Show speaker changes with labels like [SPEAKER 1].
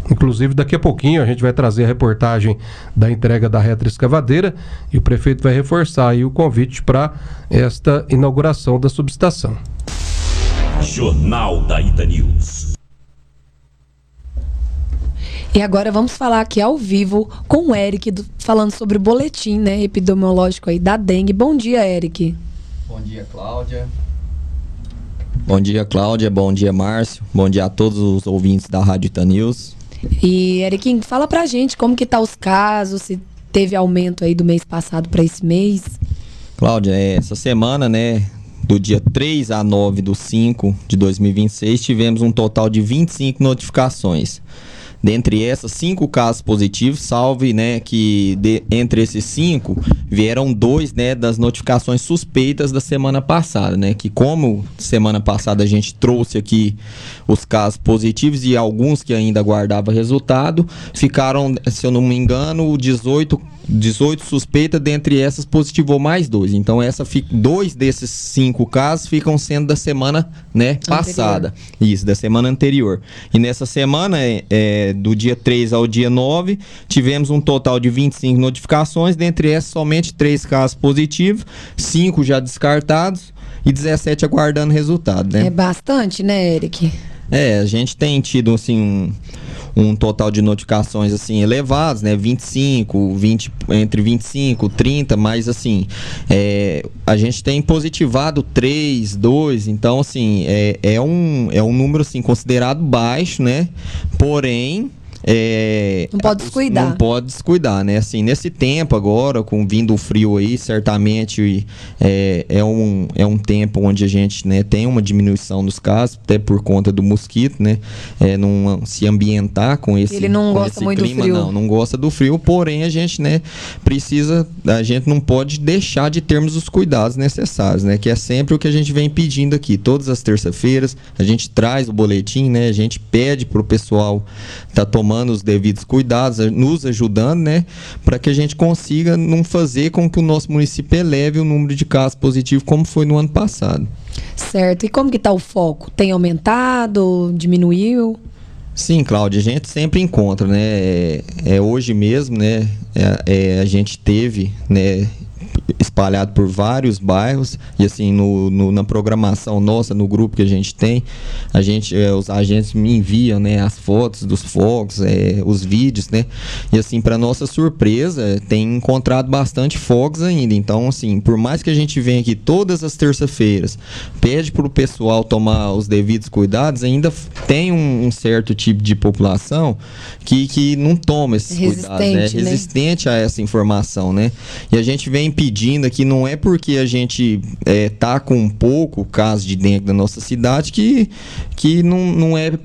[SPEAKER 1] Inclusive, daqui a pouquinho a gente vai trazer a reportagem da entrega da retroescavadeira e o prefeito vai reforçar aí o convite para esta inauguração da subestação.
[SPEAKER 2] Jornal da Ita News.
[SPEAKER 3] E agora vamos falar aqui ao vivo com o Eric, falando sobre o boletim, né, epidemiológico aí da dengue. Bom dia, Eric.
[SPEAKER 4] Bom dia, Cláudia. Bom dia, Cláudia. Bom dia, Márcio. Bom dia a todos os ouvintes da Rádio Ita News.
[SPEAKER 3] E, Eric, fala pra gente como que tá os casos, se teve aumento aí do mês passado para esse mês.
[SPEAKER 4] Cláudia, essa semana, né, do dia 3 a 9 do 5 de 2026, tivemos um total de 25 notificações. Dentre essas, 5 casos positivos, salve, né, que entre esses 5, vieram 2, né, das notificações suspeitas da semana passada, né, que como semana passada a gente trouxe aqui os casos positivos e alguns que ainda aguardavam resultado, ficaram, se eu não me engano, 18 suspeitas, dentre essas positivou mais 2. Então, 2 desses 5 casos ficam sendo da semana, né, passada. Isso, da semana anterior. E nessa semana, do dia 3 ao dia 9, tivemos um total de 25 notificações, dentre essas somente 3 casos positivos, 5 já descartados e 17 aguardando resultado, né?
[SPEAKER 3] É bastante, né, Eric?
[SPEAKER 4] A gente tem tido, assim, um total de notificações, assim, elevados, né, 25, 20, entre 25, 30, mas, assim, a gente tem positivado 3, 2, então, assim, é um número, assim, considerado baixo, né, porém...
[SPEAKER 3] não pode descuidar.
[SPEAKER 4] Não pode descuidar, né? Assim, nesse tempo agora, com vindo o frio aí, certamente é um tempo onde a gente, né, tem uma diminuição dos casos, até por conta do mosquito, né? Não se ambientar com esse
[SPEAKER 3] Ele não gosta
[SPEAKER 4] esse
[SPEAKER 3] muito
[SPEAKER 4] clima,
[SPEAKER 3] do frio.
[SPEAKER 4] não gosta do frio, porém a gente, né, a gente não pode deixar de termos os cuidados necessários, né? Que é sempre o que a gente vem pedindo aqui. Todas as terças-feiras a gente traz o boletim, né? A gente pede pro pessoal tá tomando os devidos cuidados, nos ajudando, né, para que a gente consiga não fazer com que o nosso município eleve o número de casos positivos como foi no ano passado.
[SPEAKER 3] Certo. E como que tá o foco? Tem aumentado? Diminuiu?
[SPEAKER 4] Sim, Cláudia, a gente sempre encontra, né, hoje mesmo, né, a gente teve, né, espalhado por vários bairros e assim na programação nossa, no grupo que a gente tem, os agentes me enviam, né, as fotos dos fogos, os vídeos, né, e assim, para nossa surpresa, tem encontrado bastante fogos ainda. Então, assim, por mais que a gente venha aqui todas as terças-feiras, pede para o pessoal tomar os devidos cuidados, ainda tem um certo tipo de população que não toma esses cuidados, né, resistente a essa informação, né, e a gente vem pedindo aqui, não é porque a gente tá com pouco caso de dengue na nossa cidade que não é